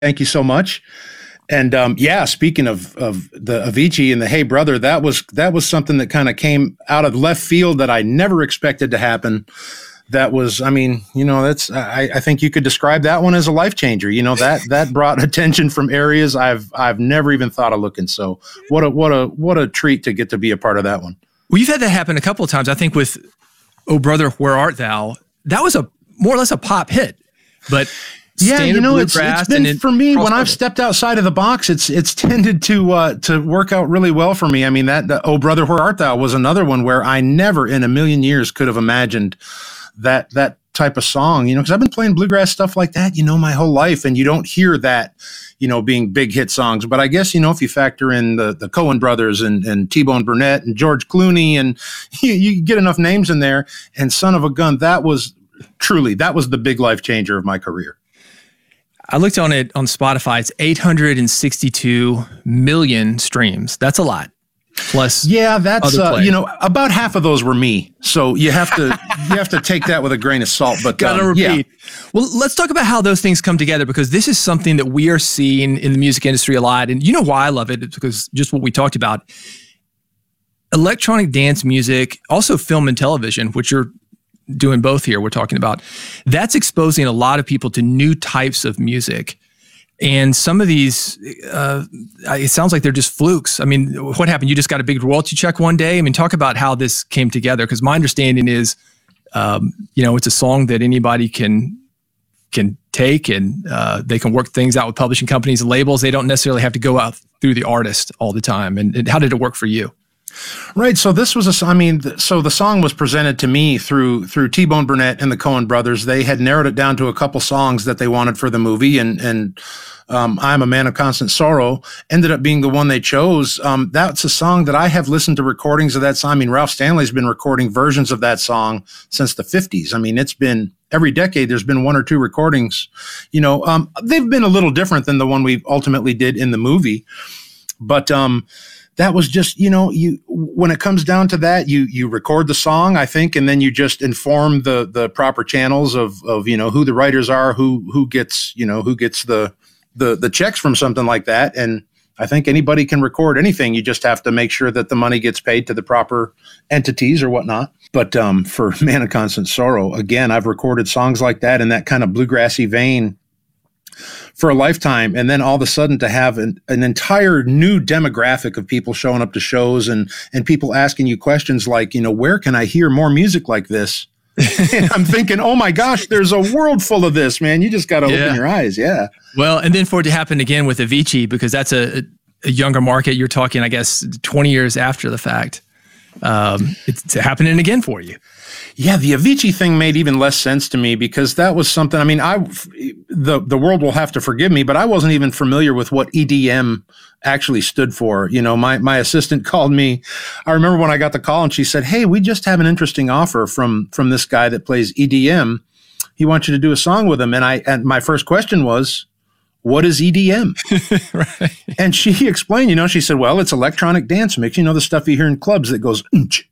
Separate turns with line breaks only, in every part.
Thank you so much. And yeah, speaking of the Avicii and the Hey Brother, that was something that kind of came out of left field that I never expected to happen. That was, I mean, I think you could describe that one as a life changer. That brought attention from areas I've never even thought of looking. So what a treat to get to be a part of that one.
Well, you've had that happen a couple of times. I think with Oh Brother, Where Art Thou? That was more or less a pop hit, but
yeah, it's been for me when I've stepped outside of the box, it's tended to work out really well for me. I mean, the Oh Brother, Where Art Thou was another one where I never in a million years could have imagined that type of song, because I've been playing bluegrass stuff like that, my whole life, and you don't hear that, being big hit songs. But I guess, if you factor in the Coen brothers and T-Bone Burnett and George Clooney, and you get enough names in there, and Son of a Gun, that was the big life changer of my career.
I looked on it on Spotify. It's 862 million streams. That's a lot. Plus,
yeah, that's about half of those were me. So you have to take that with a grain of salt. But
gotta repeat. Yeah. Well, let's talk about how those things come together, because this is something that we are seeing in the music industry a lot. And you know why I love it? It's because just what we talked about. Electronic dance music, also film and television, which you're doing both here, we're talking about, that's exposing a lot of people to new types of music. And some of these, it sounds like they're just flukes. I mean, what happened? You just got a big royalty check one day? I mean, talk about how this came together, because my understanding is, it's a song that anybody can take, and they can work things out with publishing companies and labels. They don't necessarily have to go out through the artist all the time. And how did it work for you?
Right. So this was so the song was presented to me through T-Bone Burnett and the Coen brothers. They had narrowed it down to a couple songs that they wanted for the movie, and I'm a Man of Constant Sorrow ended up being the one they chose. That's a song that I have listened to recordings of that song. I mean, Ralph Stanley's been recording versions of that song since the 50s. I mean, it's been every decade there's been one or two recordings. They've been a little different than the one we ultimately did in the movie, but that was just, when it comes down to that, you record the song, I think, and then you just inform the proper channels of who the writers are, who gets the checks from something like that. And I think anybody can record anything. You just have to make sure that the money gets paid to the proper entities or whatnot. But for Man of Constant Sorrow, again, I've recorded songs like that in that kind of bluegrassy vein for a lifetime, and then all of a sudden to have an entire new demographic of people showing up to shows and people asking you questions like, where can I hear more music like this? And I'm thinking, oh my gosh, there's a world full of this, man. You just got to open your eyes. Yeah.
Well, and then for it to happen again with Avicii, because that's a younger market, you're talking, I guess, 20 years after the fact. It's happening again for you.
Yeah, the Avicii thing made even less sense to me, because that was something, I mean, the world will have to forgive me, but I wasn't even familiar with what EDM actually stood for. My assistant called me. I remember when I got the call and she said, "Hey, we just have an interesting offer from this guy that plays EDM. He wants you to do a song with him." And my first question was, what is EDM?
Right.
And she explained, she said, well, it's electronic dance mix, the stuff you hear in clubs that goes,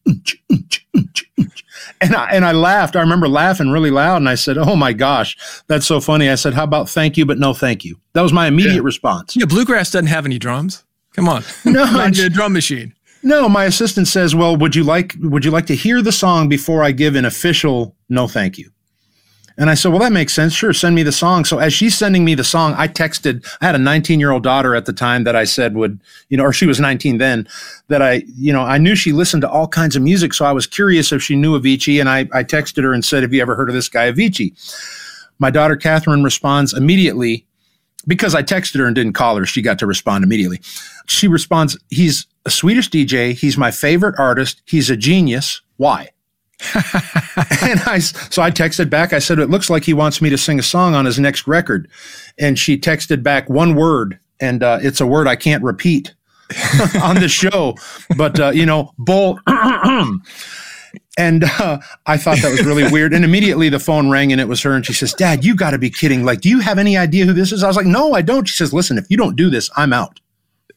And I laughed. I remember laughing really loud, and I said, oh my gosh, that's so funny. I said, how about thank you, but no thank you? That was my immediate response.
Yeah, bluegrass doesn't have any drums. Come on.
No,
not a drum machine.
No, my assistant says, well, would you like to hear the song before I give an official no thank you? And I said, well, that makes sense. Sure, send me the song. So as she's sending me the song, I texted, I had a 19-year-old daughter at the time that I said would, or she was 19 then, that I knew she listened to all kinds of music. So I was curious if she knew Avicii. And I texted her and said, have you ever heard of this guy, Avicii? My daughter, Catherine, responds immediately, because I texted her and didn't call her. She got to respond immediately. She responds, he's a Swedish DJ. He's my favorite artist. He's a genius. Why? And so I texted back. I said, it looks like he wants me to sing a song on his next record. And she texted back one word, and it's a word I can't repeat on the show, but bull. And I thought that was really weird. And immediately the phone rang, and it was her. And she says, Dad, you got to be kidding. Like, do you have any idea who this is? I was like, no, I don't. She says, listen, if you don't do this, I'm out.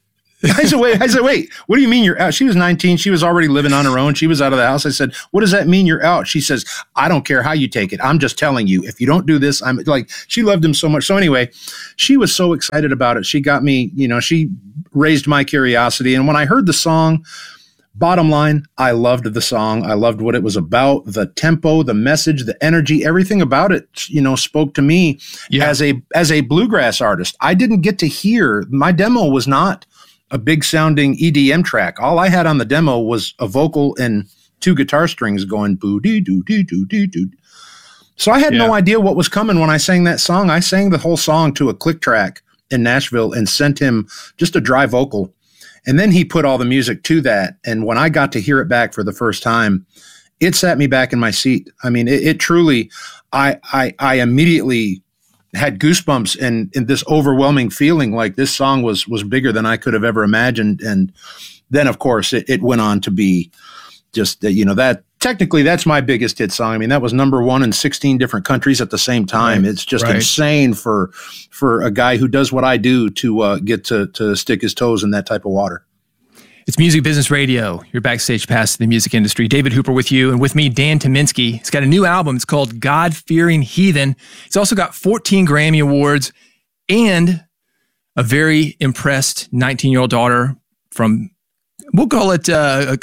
I said, wait, what do you mean you're out? She was 19. She was already living on her own. She was out of the house. I said, what does that mean you're out? She says, I don't care how you take it. I'm just telling you, if you don't do this, I'm like, she loved him so much. So anyway, she was so excited about it. She got me, she raised my curiosity. And when I heard the song, bottom line, I loved the song. I loved what it was about, the tempo, the message, the energy, everything about it, spoke to me as a bluegrass artist. I didn't get to hear, my demo was not a big sounding EDM track. All I had on the demo was a vocal and two guitar strings going boo dee doo dee doo dee doo. So I had no idea what was coming when I sang that song. I sang the whole song to a click track in Nashville and sent him just a dry vocal. And then he put all the music to that. And when I got to hear it back for the first time, it sat me back in my seat. I mean, it truly, I immediately had goosebumps and this overwhelming feeling like this song was bigger than I could have ever imagined. And then, of course, it went on to be just, that technically that's my biggest hit song. I mean, that was number one in 16 different countries at the same time. Right. It's just insane for a guy who does what I do to get to stick his toes in that type of water.
It's Music Business Radio, your backstage pass to the music industry. David Hooper with you, and with me, Dan Tyminski. He's got a new album. It's called God-Fearing Heathen. He's also got 14 Grammy Awards and a very impressed 19-year-old daughter from, we'll call it a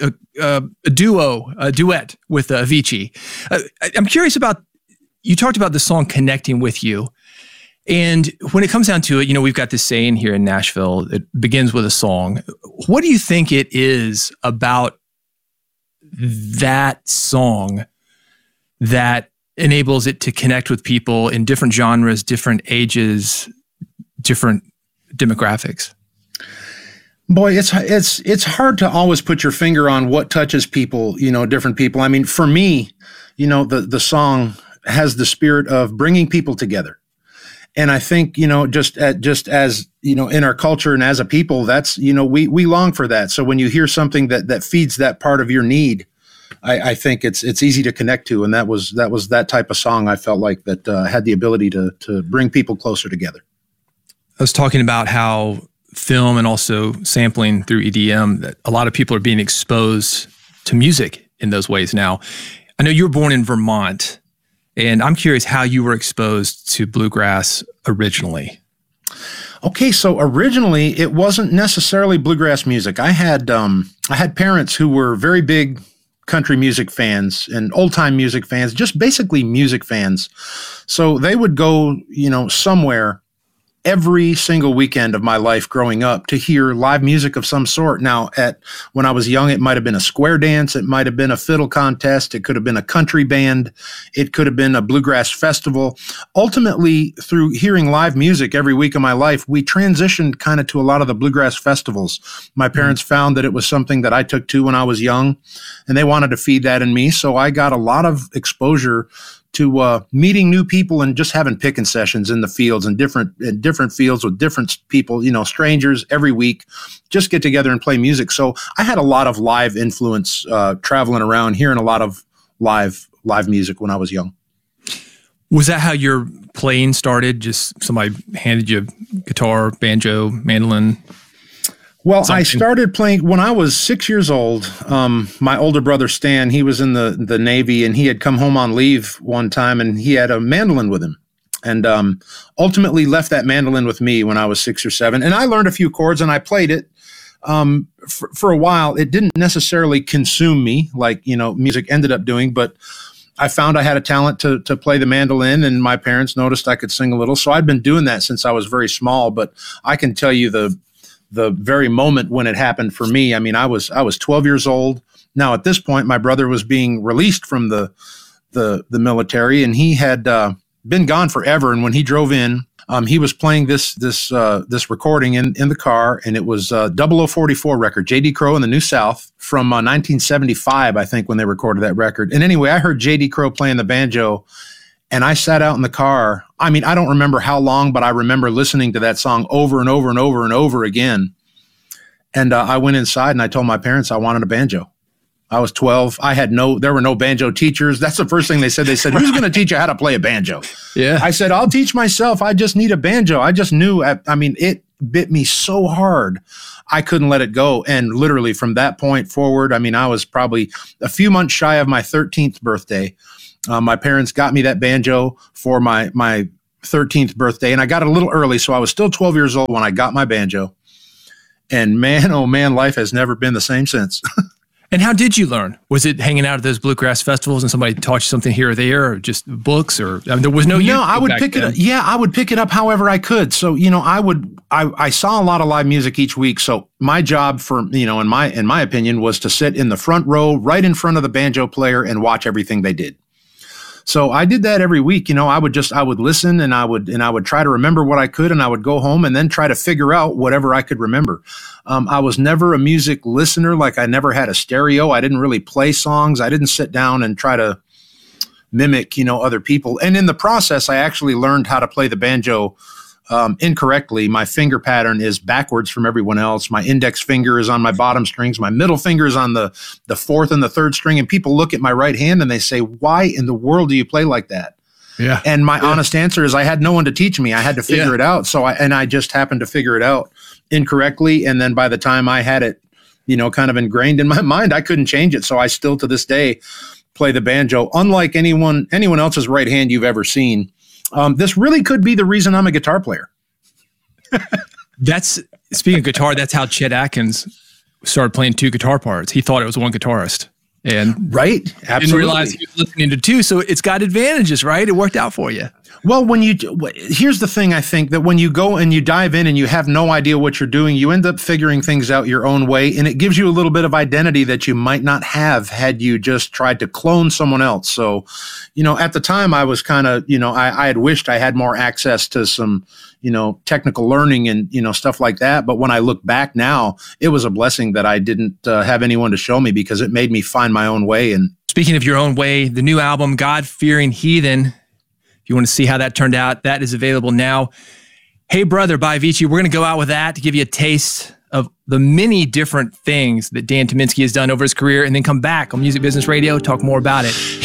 duet with Avicii. I'm curious about, you talked about the song connecting with you. And when it comes down to it, we've got this saying here in Nashville, it begins with a song. What do you think it is about that song that enables it to connect with people in different genres, different ages, different demographics?
Boy, it's hard to always put your finger on what touches people, different people. I mean, for me, the song has the spirit of bringing people together. And I think, just as, in our culture and as a people, that's, we long for that. So when you hear something that feeds that part of your need, I think it's easy to connect to. And that was that type of song I felt like that had the ability to bring people closer together.
I was talking about how film and also sampling through EDM, that a lot of people are being exposed to music in those ways now. I know you were born in Vermont, and I'm curious how you were exposed to bluegrass originally.
Okay, so originally it wasn't necessarily bluegrass music. I had parents who were very big country music fans and old time music fans, just basically music fans. So they would go, somewhere every single weekend of my life growing up to hear live music of some sort. Now, when I was young, it might have been a square dance. It might have been a fiddle contest. It could have been a country band. It could have been a bluegrass festival. Ultimately, through hearing live music every week of my life, we transitioned kind of to a lot of the bluegrass festivals. My parents found that it was something that I took to when I was young, and they wanted to feed that in me. So I got a lot of exposure to meeting new people and just having picking sessions in the fields and different fields with different people, strangers every week, just get together and play music. So I had a lot of live influence traveling around, hearing a lot of live music when I was young.
Was that how your playing started? Just somebody handed you guitar, banjo, mandolin?
Well, something? I started playing when I was 6 years old. My older brother, Stan, he was in the Navy, and he had come home on leave one time, and he had a mandolin with him. And ultimately left that mandolin with me when I was 6 or 7. And I learned a few chords, and I played it for a while. It didn't necessarily consume me like, music ended up doing, but I found I had a talent to play the mandolin, and my parents noticed I could sing a little. So I'd been doing that since I was very small, but I can tell you the very moment when it happened for me. I mean, I was 12 years old. Now at this point, my brother was being released from the military, and he had been gone forever. And when he drove in, he was playing this recording in the car, and it was 0044 record, J.D. Crowe and the New South from 1975, I think, when they recorded that record. And anyway, I heard J.D. Crowe playing the banjo, and I sat out in the car. I mean, I don't remember how long, but I remember listening to that song over and over and over and over again. And I went inside and I told my parents I wanted a banjo. I was 12. There were no banjo teachers. That's the first thing they said. They said, who's going to teach you how to play a banjo?
Yeah.
I said, I'll teach myself. I just need a banjo. I just knew, bit me so hard, I couldn't let it go. And literally from that point forward, I mean, I was probably a few months shy of my 13th birthday. My parents got me that banjo for my 13th birthday, and I got it a little early, so I was still 12 years old when I got my banjo. And man, oh man, life has never been the same since.
And how did you learn? Was it hanging out at those bluegrass festivals and somebody taught you something here or there, or just books? Or I mean, there was no.
No, I would pick it up. Yeah, I would pick it up however I could. So I saw a lot of live music each week. So my job in my opinion, was to sit in the front row, right in front of the banjo player, and watch everything they did. So I did that every week. I would listen, and I would try to remember what I could, and I would go home and then try to figure out whatever I could remember. I was never a music listener. Like, I never had a stereo. I didn't really play songs. I didn't sit down and try to mimic, other people. And in the process, I actually learned how to play the banjo incorrectly. My finger pattern is backwards from everyone else. My index finger is on my bottom strings. My middle finger is on the fourth and the third string. And people look at my right hand and they say, "Why in the world do you play like that?"
Yeah.
And my honest answer is, I had no one to teach me. I had to figure it out. So I just happened to figure it out incorrectly. And then by the time I had it, kind of ingrained in my mind, I couldn't change it. So I still to this day play the banjo, unlike anyone else's right hand you've ever seen. This really could be the reason I'm a guitar player.
Speaking of guitar, that's how Chet Atkins started playing two guitar parts. He thought it was one guitarist. And
right, absolutely.
Didn't realize he was listening to two, so it's got advantages, right? It worked out for you.
Well, here's the thing, I think, that when you go and you dive in and you have no idea what you're doing, you end up figuring things out your own way, and it gives you a little bit of identity that you might not have had you just tried to clone someone else. So, at the time I was kind of, I had wished I had more access to some, technical learning and, stuff like that. But when I look back now, it was a blessing that I didn't have anyone to show me, because it made me find my own way. And
speaking of your own way, the new album, God-Fearing Heathen, if you want to see how that turned out, that is available now. Hey Brother by Avicii, we're going to go out with that to give you a taste of the many different things that Dan Tyminski has done over his career, and then come back on Music Business Radio, talk more about it.